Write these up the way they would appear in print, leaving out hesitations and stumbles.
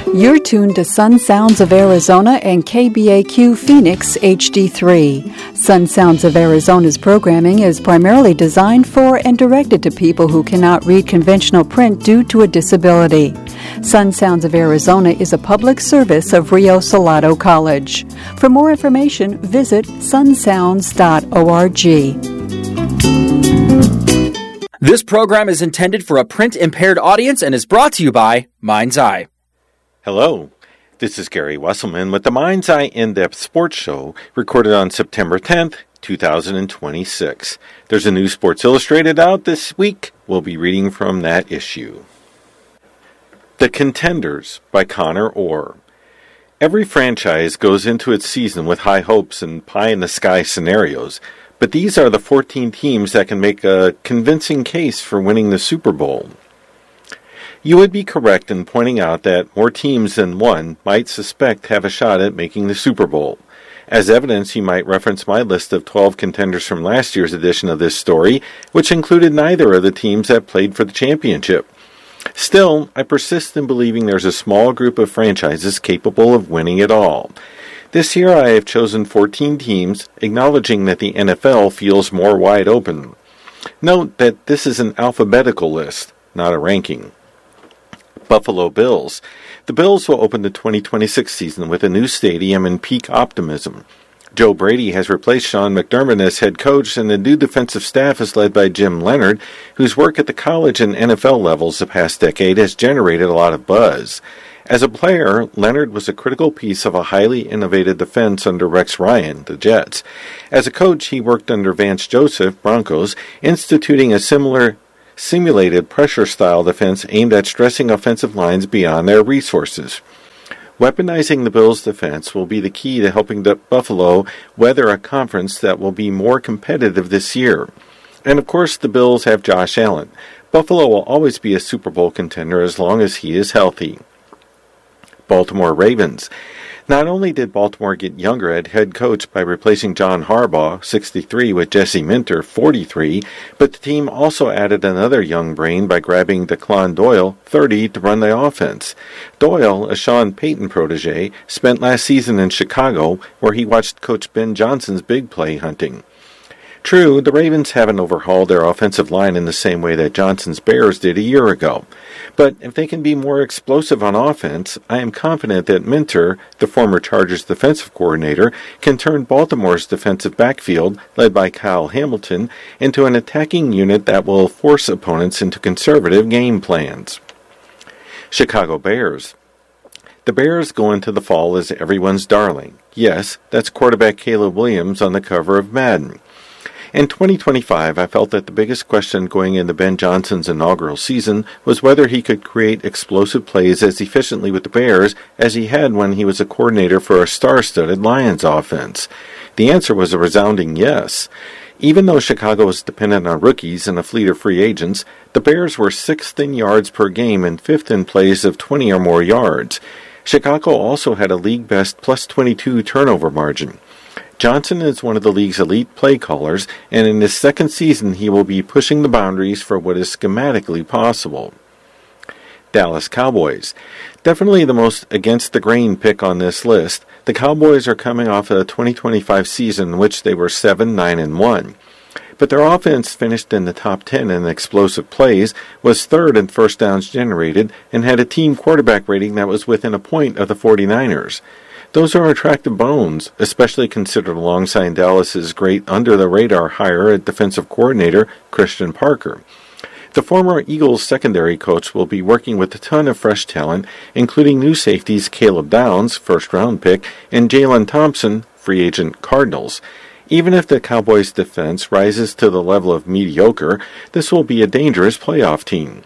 You're tuned to Sun Sounds of Arizona and KBAQ Phoenix HD3. Sun Sounds of Arizona's programming is primarily designed for and directed to people who cannot read conventional print due to a disability. Sun Sounds of Arizona is a public service of Rio Salado College. For more information, visit sunsounds.org. This program is intended for a print-impaired audience and is brought to you by Mind's Eye. Hello, this is Gary Wesselman with the Mind's Eye In-Depth Sports Show, recorded on September 10th, 2026. There's a new Sports Illustrated out this week. We'll be reading from that issue. The Contenders by Connor Orr. Every franchise goes into its season with high hopes and pie-in-the-sky scenarios, but these are the 14 teams that can make a convincing case for winning the Super Bowl. You would be correct in pointing out that more teams than one might suspect have a shot at making the Super Bowl. As evidence, you might reference my list of 12 contenders from last year's edition of this story, which included neither of the teams that played for the championship. Still, I persist in believing there's a small group of franchises capable of winning it all. This year I have chosen 14 teams, acknowledging that the NFL feels more wide open. Note that this is an alphabetical list, not a ranking. Buffalo Bills. The Bills will open the 2026 season with a new stadium and peak optimism. Joe Brady has replaced Sean McDermott as head coach, and the new defensive staff is led by Jim Leonhard, whose work at the college and NFL levels the past decade has generated a lot of buzz. As a player, Leonhard was a critical piece of a highly innovative defense under Rex Ryan, the Jets. As a coach, he worked under Vance Joseph, Broncos, instituting a similar simulated pressure-style defense aimed at stressing offensive lines beyond their resources. Weaponizing the Bills' defense will be the key to helping Buffalo weather a conference that will be more competitive this year. And of course, the Bills have Josh Allen. Buffalo will always be a Super Bowl contender as long as he is healthy. Baltimore Ravens. Not only did Baltimore get younger at head coach by replacing John Harbaugh, 63, with Jesse Minter, 43, but the team also added another young brain by grabbing Declan Doyle, 30, to run the offense. Doyle, a Sean Payton protege, spent last season in Chicago, where he watched Coach Ben Johnson's big play hunting. True, the Ravens haven't overhauled their offensive line in the same way that Johnson's Bears did a year ago. But if they can be more explosive on offense, I am confident that Minter, the former Chargers defensive coordinator, can turn Baltimore's defensive backfield, led by Kyle Hamilton, into an attacking unit that will force opponents into conservative game plans. Chicago Bears. The Bears go into the fall as everyone's darling. Yes, that's quarterback Caleb Williams on the cover of Madden. In 2025, I felt that the biggest question going into Ben Johnson's inaugural season was whether he could create explosive plays as efficiently with the Bears as he had when he was a coordinator for a star-studded Lions offense. The answer was a resounding yes. Even though Chicago was dependent on rookies and a fleet of free agents, the Bears were 6th in yards per game and 5th in plays of 20 or more yards. Chicago also had a league-best plus 22 turnover margin. Johnson is one of the league's elite play callers, and in his second season he will be pushing the boundaries for what is schematically possible. Dallas Cowboys. Definitely the most against-the-grain pick on this list. The Cowboys are coming off a 2025 season in which they were 7-9-1. But their offense finished in the top 10 in explosive plays, was 3rd in first downs generated, and had a team quarterback rating that was within a point of the 49ers. Those are attractive bones, especially considered alongside Dallas's great under-the-radar hire at defensive coordinator Christian Parker. The former Eagles secondary coach will be working with a ton of fresh talent, including new safeties Caleb Downs, first-round pick, and Jalen Thompson, free agent Cardinals. Even if the Cowboys' defense rises to the level of mediocre, this will be a dangerous playoff team.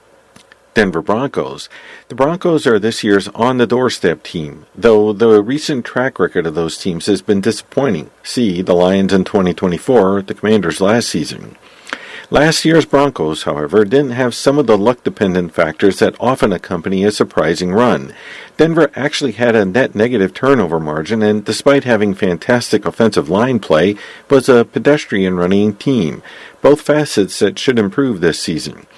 Denver Broncos. The Broncos are this year's on-the-doorstep team, though the recent track record of those teams has been disappointing. See the Lions in 2024, the Commanders last season. Last year's Broncos, however, didn't have some of the luck-dependent factors that often accompany a surprising run. Denver actually had a net negative turnover margin, and despite having fantastic offensive line play, was a pedestrian running team, both facets that should improve this season.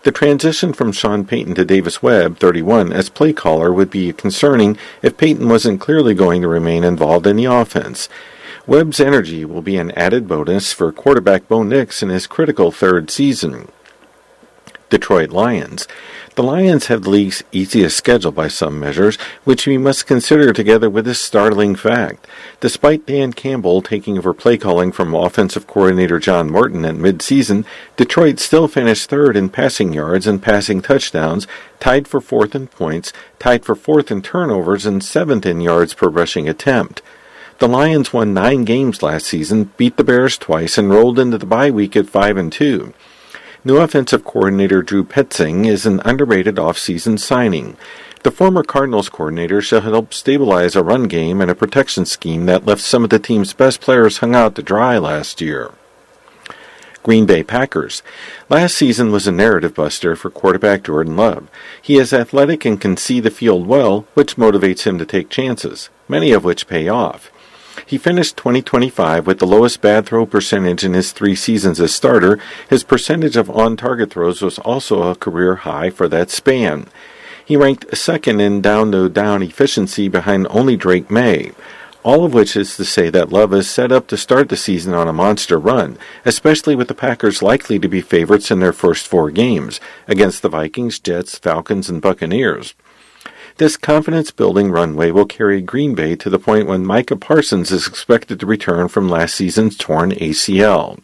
The transition from Sean Payton to Davis Webb, 31, as play caller would be concerning if Payton wasn't clearly going to remain involved in the offense. Webb's energy will be an added bonus for quarterback Bo Nix in his critical third season. Detroit Lions. The Lions have the league's easiest schedule by some measures, which we must consider together with this startling fact. Despite Dan Campbell taking over play calling from offensive coordinator John Morton at midseason, Detroit still finished third in passing yards and passing touchdowns, tied for fourth in points, tied for fourth in turnovers, and seventh in yards per rushing attempt. The Lions won 9 games last season, beat the Bears twice, and rolled into the bye week at 5-2. New offensive coordinator Drew Petzing is an underrated off-season signing. The former Cardinals coordinator shall help stabilize a run game and a protection scheme that left some of the team's best players hung out to dry last year. Green Bay Packers. Last season was a narrative buster for quarterback Jordan Love. He is athletic and can see the field well, which motivates him to take chances, many of which pay off. He finished 2025 with the lowest bad throw percentage in his 3 seasons as starter. His percentage of on-target throws was also a career high for that span. He ranked second in down-to-down efficiency behind only Drake May. All of which is to say that Love is set up to start the season on a monster run, especially with the Packers likely to be favorites in their first 4 games, against the Vikings, Jets, Falcons, and Buccaneers. This confidence-building runway will carry Green Bay to the point when Micah Parsons is expected to return from last season's torn ACL.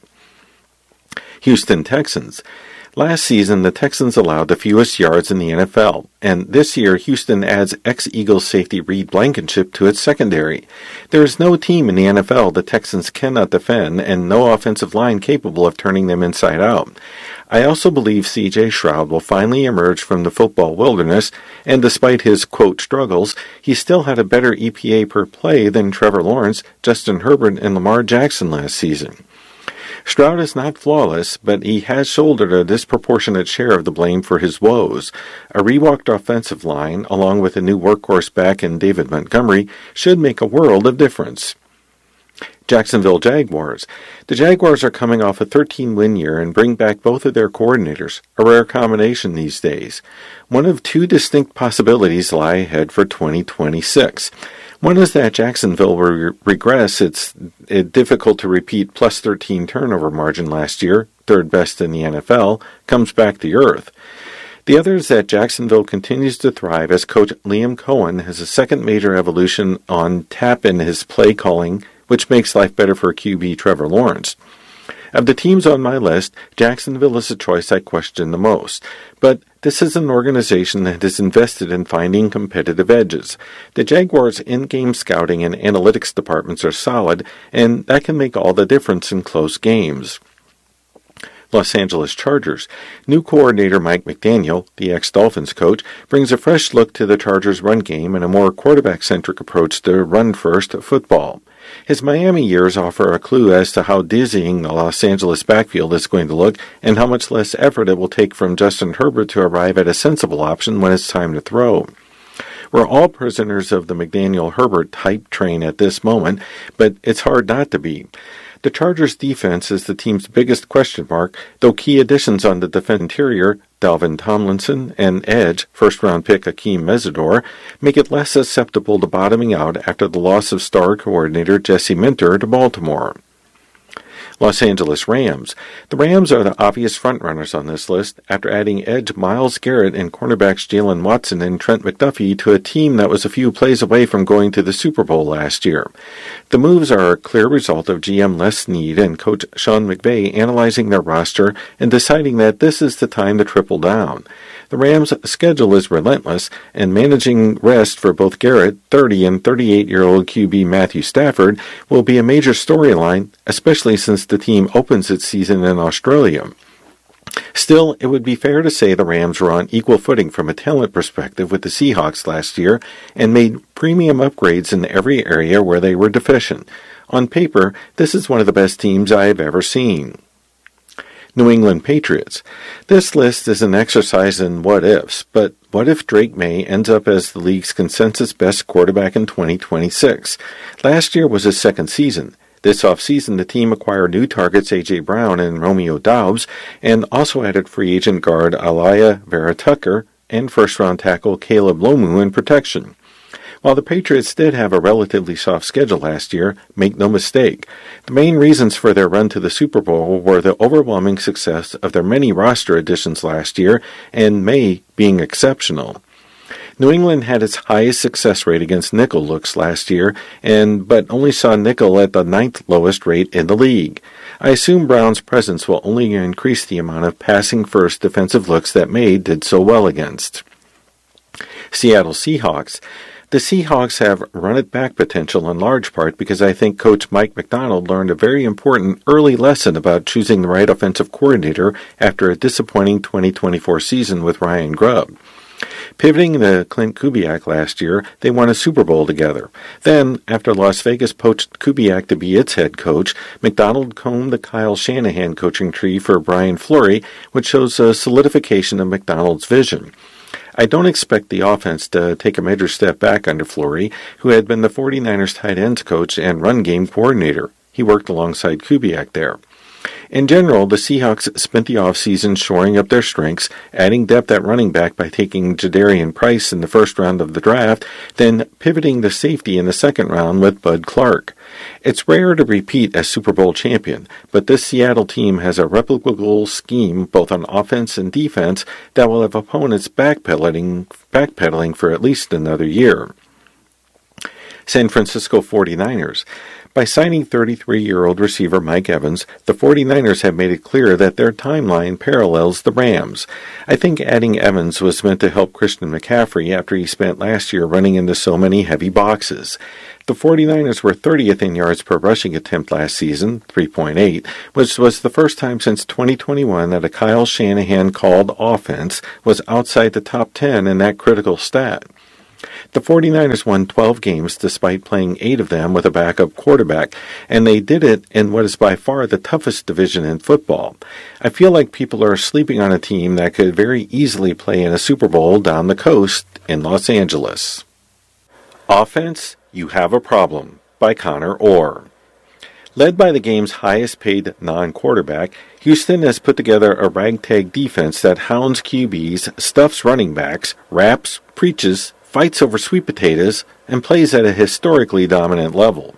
Houston Texans. Last season, the Texans allowed the fewest yards in the NFL, and this year Houston adds ex-Eagles safety Reed Blankenship to its secondary. There is no team in the NFL the Texans cannot defend, and no offensive line capable of turning them inside out. I also believe C.J. Stroud will finally emerge from the football wilderness, and despite his, quote, struggles, he still had a better EPA per play than Trevor Lawrence, Justin Herbert, and Lamar Jackson last season. Stroud is not flawless, but he has shouldered a disproportionate share of the blame for his woes. A reworked offensive line, along with a new workhorse back in David Montgomery, should make a world of difference. Jacksonville Jaguars. The Jaguars are coming off a 13-win year and bring back both of their coordinators, a rare combination these days. One of 2 distinct possibilities lie ahead for 2026. One is that Jacksonville will regress its difficult to repeat plus 13 turnover margin last year, third best in the NFL, comes back to earth. The other is that Jacksonville continues to thrive as coach Liam Cohen has a second major evolution on tap in his play calling, which makes life better for QB Trevor Lawrence. Of the teams on my list, Jacksonville is the choice I question the most. But this is an organization that is invested in finding competitive edges. The Jaguars' in-game scouting and analytics departments are solid, and that can make all the difference in close games. Los Angeles Chargers. New coordinator Mike McDaniel, the ex-Dolphins coach, brings a fresh look to the Chargers' run game and a more quarterback-centric approach to run-first football. His Miami years offer a clue as to how dizzying the Los Angeles backfield is going to look and how much less effort it will take from Justin Herbert to arrive at a sensible option when it's time to throw. We're all prisoners of the McDaniel-Herbert hype train at this moment, but it's hard not to be. The Chargers' defense is the team's biggest question mark, though key additions on the defense interior, Dalvin Tomlinson, and edge, first-round pick Akeem Mesidor, make it less susceptible to bottoming out after the loss of star coordinator Jesse Minter to Baltimore. Los Angeles Rams. The Rams are the obvious frontrunners on this list after adding edge Myles Garrett and cornerbacks Jalen Watson and Trent McDuffie to a team that was a few plays away from going to the Super Bowl last year. The moves are a clear result of GM Les Snead and coach Sean McVay analyzing their roster and deciding that this is the time to triple down. The Rams' schedule is relentless, and managing rest for both Garrett, 30 and 38-year-old QB Matthew Stafford, will be a major storyline, especially since the team opens its season in Australia. Still, it would be fair to say the Rams were on equal footing from a talent perspective with the Seahawks last year and made premium upgrades in every area where they were deficient. On paper, this is one of the best teams I have ever seen. New England Patriots. This list is an exercise in what-ifs, but what if Drake May ends up as the league's consensus best quarterback in 2026? Last year was his second season. This offseason, the team acquired new targets A.J. Brown and Romeo Doubs, and also added free agent guard Aliyah Vera-Tucker and first-round tackle Caleb Lomu in protection. While the Patriots did have a relatively soft schedule last year, make no mistake, the main reasons for their run to the Super Bowl were the overwhelming success of their many roster additions last year, and May being exceptional. New England had its highest success rate against nickel looks last year, but only saw nickel at the 9th lowest rate in the league. I assume Brown's presence will only increase the amount of passing-first defensive looks that May did so well against. Seattle Seahawks. The Seahawks have run-it-back potential in large part because I think Coach Mike Macdonald learned a very important early lesson about choosing the right offensive coordinator after a disappointing 2024 season with Ryan Grubb. Pivoting to Clint Kubiak last year, they won a Super Bowl together. Then, after Las Vegas poached Kubiak to be its head coach, Macdonald combed the Kyle Shanahan coaching tree for Brian Fleury, which shows a solidification of Macdonald's vision. I don't expect the offense to take a major step back under Fleury, who had been the 49ers tight ends coach and run game coordinator. He worked alongside Kubiak there. In general, the Seahawks spent the offseason shoring up their strengths, adding depth at running back by taking Jadarian Price in the first round of the draft, then pivoting to safety in the second round with Bud Clark. It's rare to repeat as Super Bowl champion, but this Seattle team has a replicable scheme both on offense and defense that will have opponents backpedaling for at least another year. San Francisco 49ers. By signing 33-year-old receiver Mike Evans, the 49ers have made it clear that their timeline parallels the Rams. I think adding Evans was meant to help Christian McCaffrey after he spent last year running into so many heavy boxes. The 49ers were 30th in yards per rushing attempt last season, 3.8, which was the first time since 2021 that a Kyle Shanahan-called offense was outside the top 10 in that critical stat. The 49ers won 12 games despite playing 8 of them with a backup quarterback, and they did it in what is by far the toughest division in football. I feel like people are sleeping on a team that could very easily play in a Super Bowl down the coast in Los Angeles. Offense, You Have a Problem by Connor Orr. Led by the game's highest-paid non-quarterback, Houston has put together a ragtag defense that hounds QBs, stuffs running backs, raps, preaches, fights over sweet potatoes, and plays at a historically dominant level.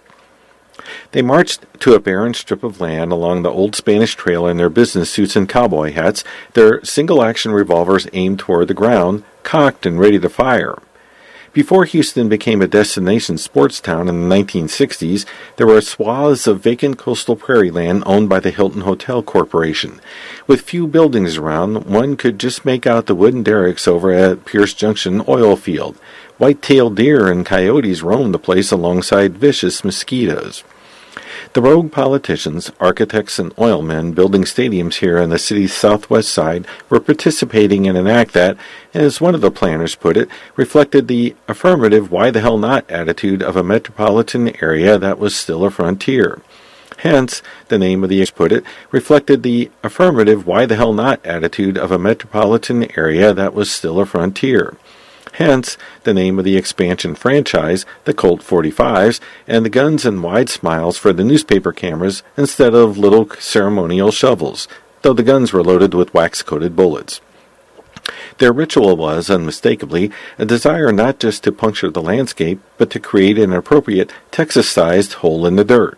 They marched to a barren strip of land along the old Spanish Trail in their business suits and cowboy hats, their single-action revolvers aimed toward the ground, cocked and ready to fire. Before Houston became a destination sports town in the 1960s, there were swaths of vacant coastal prairie land owned by the Hilton Hotel Corporation. With few buildings around, one could just make out the wooden derricks over at Pierce Junction oil field. White-tailed deer and coyotes roamed the place alongside vicious mosquitoes. The rogue politicians, architects, and oilmen building stadiums here on the city's southwest side were participating in an act that, as one of the planners put it, reflected the affirmative why-the-hell-not attitude of a metropolitan area that was still a frontier. Hence, the name of the put it, reflected the affirmative why-the-hell-not attitude of a metropolitan area that was still a frontier. Hence, the name of the expansion franchise, the Colt 45s, and the guns and wide smiles for the newspaper cameras instead of little ceremonial shovels, though the guns were loaded with wax-coated bullets. Their ritual was, unmistakably, a desire not just to puncture the landscape, but to create an appropriate Texas-sized hole in the dirt.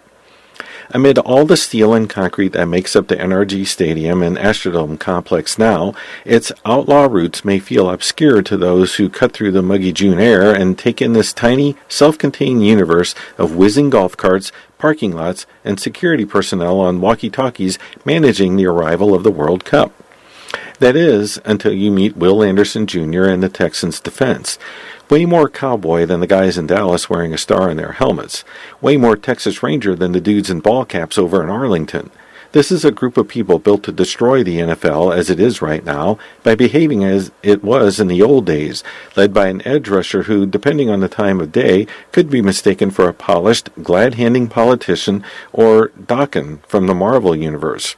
Amid all the steel and concrete that makes up the NRG Stadium and Astrodome complex now, its outlaw roots may feel obscure to those who cut through the muggy June air and take in this tiny, self-contained universe of whizzing golf carts, parking lots, and security personnel on walkie-talkies managing the arrival of the World Cup. That is, until you meet Will Anderson Jr. and the Texans' defense. Way more cowboy than the guys in Dallas wearing a star in their helmets. Way more Texas Ranger than the dudes in ball caps over in Arlington. This is a group of people built to destroy the NFL as it is right now by behaving as it was in the old days, led by an edge rusher who, depending on the time of day, could be mistaken for a polished, glad-handing politician or Daken from the Marvel Universe.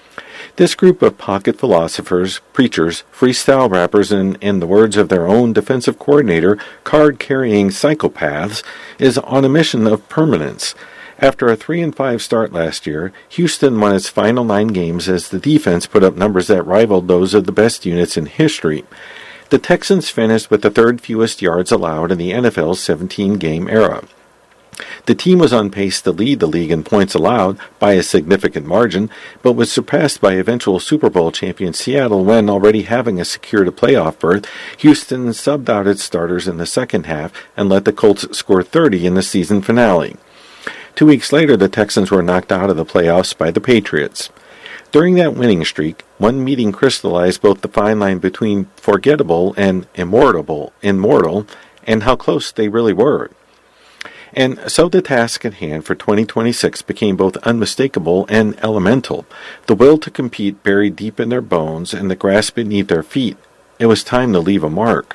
This group of pocket philosophers, preachers, freestyle rappers, and, in the words of their own defensive coordinator, card-carrying psychopaths, is on a mission of permanence. After a 3-5 start last year, Houston won its final 9 games as the defense put up numbers that rivaled those of the best units in history. The Texans finished with the 3rd fewest yards allowed in the NFL's 17-game era. The team was on pace to lead the league in points allowed by a significant margin, but was surpassed by eventual Super Bowl champion Seattle when, already having secured a playoff berth, Houston subbed out its starters in the second half and let the Colts score 30 in the season finale. 2 weeks later, the Texans were knocked out of the playoffs by the Patriots. During that winning streak, one meeting crystallized both the fine line between forgettable and immortal, and how close they really were. And so the task at hand for 2026 became both unmistakable and elemental, the will to compete buried deep in their bones and the grass beneath their feet. It was time to leave a mark.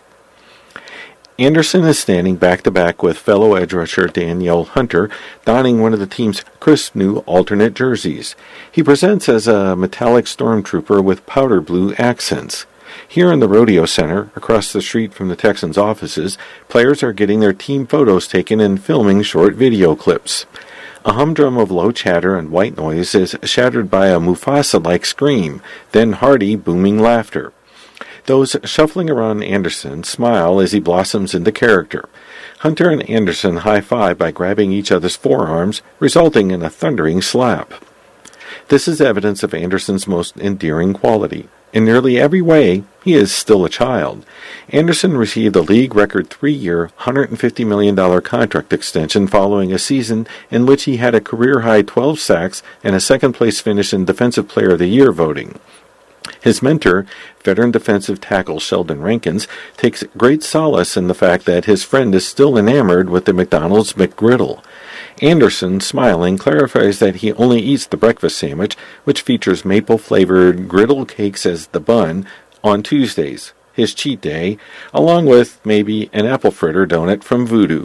Anderson is standing back-to-back with fellow edge rusher Danielle Hunter, donning one of the team's crisp new alternate jerseys. He presents as a metallic stormtrooper with powder blue accents. Here in the Rodeo Center, across the street from the Texans' offices, players are getting their team photos taken and filming short video clips. A humdrum of low chatter and white noise is shattered by a Mufasa-like scream, then hearty, booming laughter. Those shuffling around Anderson smile as he blossoms into character. Hunter and Anderson high-five by grabbing each other's forearms, resulting in a thundering slap. This is evidence of Anderson's most endearing quality. In nearly every way, he is still a child. Anderson received a league-record 3-year, $150 million contract extension following a season in which he had a career-high 12 sacks and a second-place finish in Defensive Player of the Year voting. His mentor, veteran defensive tackle Sheldon Rankins, takes great solace in the fact that his friend is still enamored with the McDonald's McGriddle. Anderson, smiling, clarifies that he only eats the breakfast sandwich, which features maple-flavored griddle cakes as the bun, on Tuesdays, his cheat day, along with maybe an apple fritter donut from Voodoo.